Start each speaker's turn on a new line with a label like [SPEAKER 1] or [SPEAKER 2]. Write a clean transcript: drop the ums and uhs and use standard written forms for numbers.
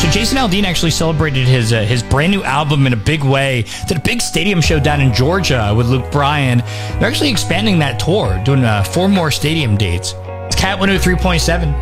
[SPEAKER 1] So Jason Aldean actually celebrated his brand new album in a big way. Did a big stadium show down in Georgia with Luke Bryan. They're actually expanding that tour, doing 4 more stadium dates. It's Cat 103.7.